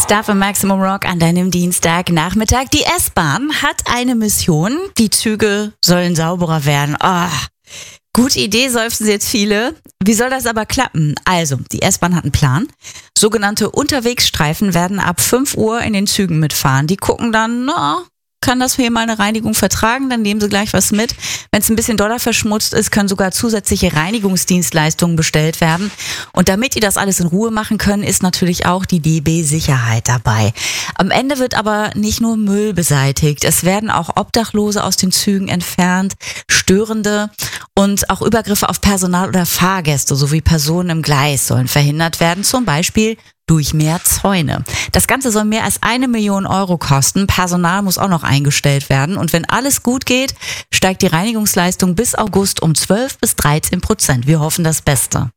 Stuff im Maximum Rock an deinem Dienstagnachmittag. Die S-Bahn hat eine Mission. Die Züge sollen sauberer werden. Gute Idee, seufzen jetzt viele. Wie soll das aber klappen? Also, die S-Bahn hat einen Plan. Sogenannte Unterwegsstreifen werden ab 5 Uhr in den Zügen mitfahren. Die gucken dann, kann das hier mal eine Reinigung vertragen, dann nehmen sie gleich was mit. Wenn es ein bisschen doller verschmutzt ist, können sogar zusätzliche Reinigungsdienstleistungen bestellt werden. Und damit die das alles in Ruhe machen können, ist natürlich auch die DB Sicherheit dabei. Am Ende wird aber nicht nur Müll beseitigt, es werden auch Obdachlose aus den Zügen entfernt, Störende und auch Übergriffe auf Personal oder Fahrgäste sowie Personen im Gleis sollen verhindert werden, zum Beispiel durch mehr Zäune. Das Ganze soll mehr als 1 Million Euro kosten. Personal muss auch noch eingestellt werden. Und wenn alles gut geht, steigt die Reinigungsleistung bis August um 12-13%. Wir hoffen das Beste.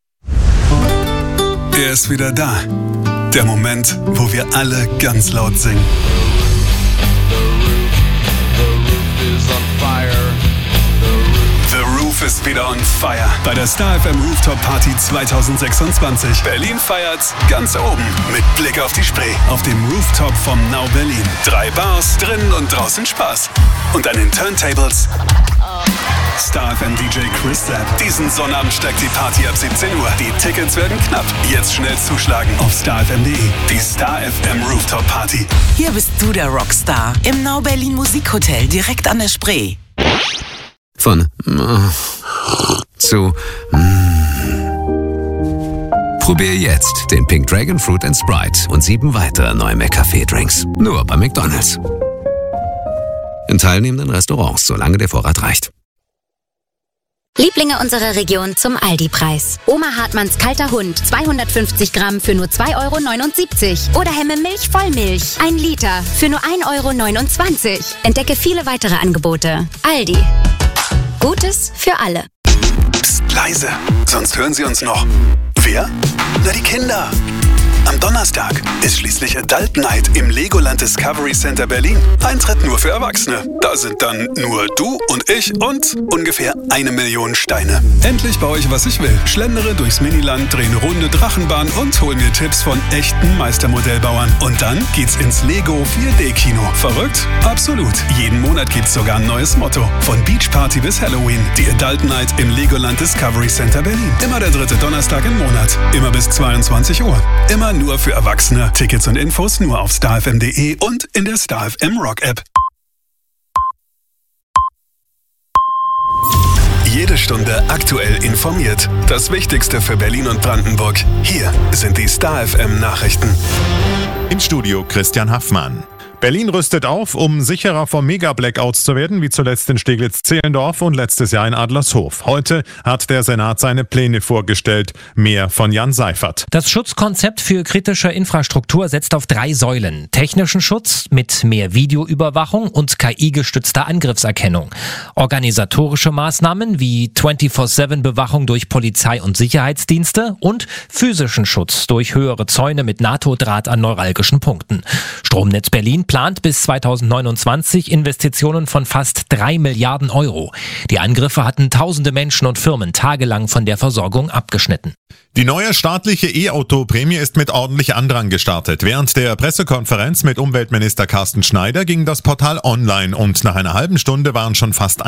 Er ist wieder da. Der Moment, wo wir alle ganz laut singen. Ist wieder on fire bei der Star FM Rooftop Party 2026. Berlin feiert's ganz oben mit Blick auf die Spree. Auf dem Rooftop vom Now Berlin. 3 Bars, drinnen und draußen Spaß. Und an den Turntables Star FM DJ Chris Zapp. Diesen Sonnabend steigt die Party ab 17 Uhr. Die Tickets werden knapp. Jetzt schnell zuschlagen auf starfm.de. Die Star FM Rooftop Party. Hier bist du der Rockstar im Now Berlin Musikhotel direkt an der Spree. Von zu Probier jetzt den Pink Dragon Fruit & Sprite und 7 weitere neue McCafé-Drinks. Nur bei McDonald's. In teilnehmenden Restaurants, solange der Vorrat reicht. Lieblinge unserer Region zum Aldi-Preis. Oma Hartmanns kalter Hund, 250 Gramm für nur 2,79 € Oder Hemme Milch Vollmilch, 1 Liter für nur 1,29 €. Entdecke viele weitere Angebote. Aldi. Gutes für alle. Psst, leise, sonst hören Sie uns noch. Wer? Na, die Kinder. Am Donnerstag ist schließlich Adult Night im Legoland Discovery Center Berlin. Eintritt nur für Erwachsene. Da sind dann nur du und ich und ungefähr 1 Million Steine. Endlich baue ich, was ich will. Schlendere durchs Miniland, drehe eine Runde Drachenbahn und hol mir Tipps von echten Meistermodellbauern. Und dann geht's ins Lego 4D-Kino. Verrückt? Absolut. Jeden Monat gibt's sogar ein neues Motto. Von Beachparty bis Halloween. Die Adult Night im Legoland Discovery Center Berlin. Immer der 3. Donnerstag im Monat. Immer bis 22 Uhr. Immer nur für Erwachsene. Tickets und Infos nur auf starfm.de und in der Star FM Rock App. Jede Stunde aktuell informiert. Das Wichtigste für Berlin und Brandenburg. Hier sind die Star FM Nachrichten. Im Studio Christian Haffmann. Berlin rüstet auf, um sicherer vor Mega-Blackouts zu werden, wie zuletzt in Steglitz-Zehlendorf und letztes Jahr in Adlershof. Heute hat der Senat seine Pläne vorgestellt. Mehr von Jan Seifert. Das Schutzkonzept für kritische Infrastruktur setzt auf 3 Säulen. Technischen Schutz mit mehr Videoüberwachung und KI-gestützter Angriffserkennung. Organisatorische Maßnahmen wie 24/7-Bewachung durch Polizei und Sicherheitsdienste und physischen Schutz durch höhere Zäune mit NATO-Draht an neuralgischen Punkten. Stromnetz Berlin plant bis 2029 Investitionen von fast 3 Milliarden Euro. Die Angriffe hatten tausende Menschen und Firmen tagelang von der Versorgung abgeschnitten. Die neue staatliche E-Auto-Prämie ist mit ordentlich Andrang gestartet. Während der Pressekonferenz mit Umweltminister Carsten Schneider ging das Portal online und nach einer halben Stunde waren schon fast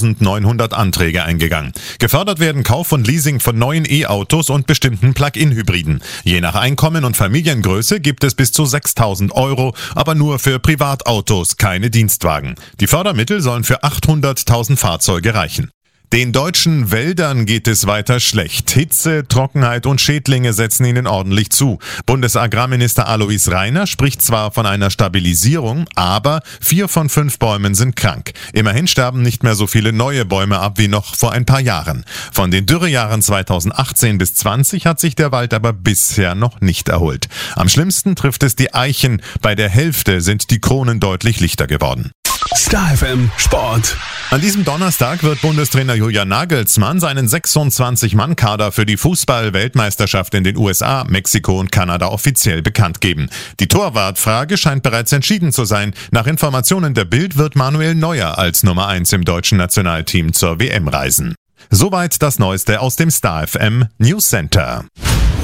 1900 Anträge eingegangen. Gefördert werden Kauf und Leasing von neuen E-Autos und bestimmten Plug-in-Hybriden. Je nach Einkommen und Familiengröße gibt es bis zu 6.000 Euro, aber nur für Privatautos, keine Dienstwagen. Die Fördermittel sollen für 800.000 Fahrzeuge reichen. Den deutschen Wäldern geht es weiter schlecht. Hitze, Trockenheit und Schädlinge setzen ihnen ordentlich zu. Bundesagrarminister Alois Rainer spricht zwar von einer Stabilisierung, aber 4 von 5 Bäumen sind krank. Immerhin sterben nicht mehr so viele neue Bäume ab wie noch vor ein paar Jahren. Von den Dürrejahren 2018 bis 20 hat sich der Wald aber bisher noch nicht erholt. Am schlimmsten trifft es die Eichen. Bei der Hälfte sind die Kronen deutlich lichter geworden. Star FM Sport. An diesem Donnerstag wird Bundestrainer Julian Nagelsmann seinen 26-Mann-Kader für die Fußball-Weltmeisterschaft in den USA, Mexiko und Kanada offiziell bekannt geben. Die Torwartfrage scheint bereits entschieden zu sein. Nach Informationen der Bild wird Manuel Neuer als Nummer 1 im deutschen Nationalteam zur WM reisen. Soweit das Neueste aus dem Star FM News Center.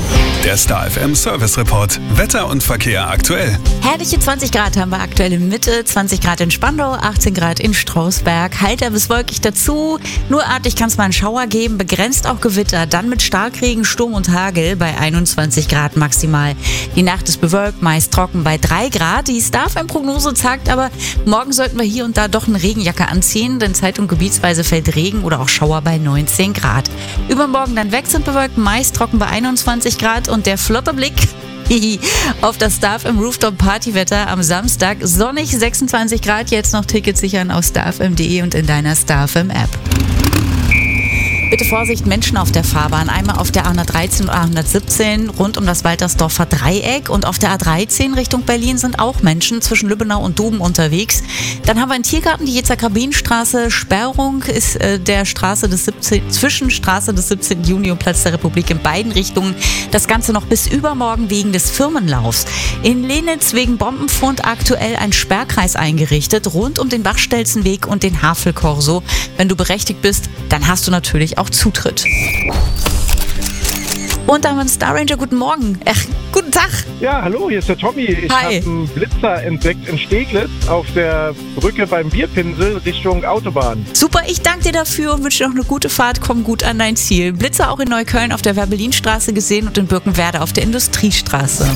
Der Star FM Service Report. Wetter und Verkehr aktuell. Herrliche 20 Grad haben wir aktuell in Mitte, 20 Grad in Spandau, 18 Grad in Strausberg. Heiter bis wolkig dazu. Nur artig kann es mal einen Schauer geben, begrenzt auch Gewitter. Dann mit Starkregen, Sturm und Hagel bei 21 Grad maximal. Die Nacht ist bewölkt, meist trocken bei 3 Grad. Die Star FM-Prognose sagt aber, morgen sollten wir hier und da doch eine Regenjacke anziehen, denn zeit- und gebietsweise fällt Regen oder auch Schauer bei 19 Grad. Übermorgen dann wechselnd bewölkt, meist trocken bei 21 Grad und der flotte Blick auf das Star FM Rooftop Partywetter am Samstag. Sonnig 26 Grad, jetzt noch Tickets sichern auf starfm.de und in deiner Star FM App. Bitte Vorsicht, Menschen auf der Fahrbahn. Einmal auf der A113 und A117 rund um das Waltersdorfer Dreieck und auf der A13 Richtung Berlin sind auch Menschen zwischen Lübbenau und Doben unterwegs. Dann haben wir in Tiergarten die Jezer-Kabinenstraße. Sperrung ist zwischen Straße des 17. Juni und Platz der Republik in beiden Richtungen. Das Ganze noch bis übermorgen wegen des Firmenlaufs. In Lenitz wegen Bombenfund aktuell ein Sperrkreis eingerichtet rund um den Bachstelzenweg und den Havelkorso. Wenn du berechtigt bist, dann hast du natürlich auch Zutritt. Und da haben wir einen Star Ranger. Guten Morgen. Guten Tag. Ja, hallo, hier ist der Tommy. Ich habe einen Blitzer entdeckt in Steglitz auf der Brücke beim Bierpinsel Richtung Autobahn. Super, ich danke dir dafür und wünsche dir noch eine gute Fahrt. Komm gut an dein Ziel. Blitzer auch in Neukölln auf der Werbelinstraße gesehen und in Birkenwerder auf der Industriestraße.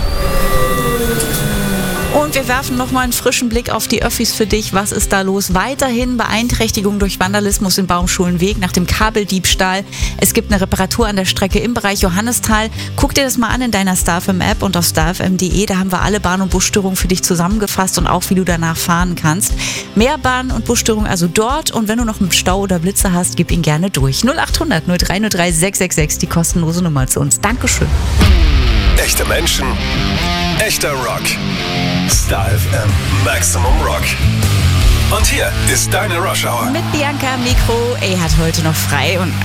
Und wir werfen nochmal einen frischen Blick auf die Öffis für dich. Was ist da los? Weiterhin Beeinträchtigung durch Vandalismus im Baumschulenweg nach dem Kabeldiebstahl. Es gibt eine Reparatur an der Strecke im Bereich Johannisthal. Guck dir das mal an in deiner Star FM App und auf starfm.de. Da haben wir alle Bahn- und Busstörungen für dich zusammengefasst und auch, wie du danach fahren kannst. Mehr Bahn- und Busstörungen also dort. Und wenn du noch einen Stau oder Blitzer hast, gib ihn gerne durch. 0800 0303 666, die kostenlose Nummer zu uns. Dankeschön. Echte Menschen, echter Rock. Star FM Maximum Rock. Und hier ist deine Rush Hour. Mit Bianca am Mikro. Hat heute noch frei und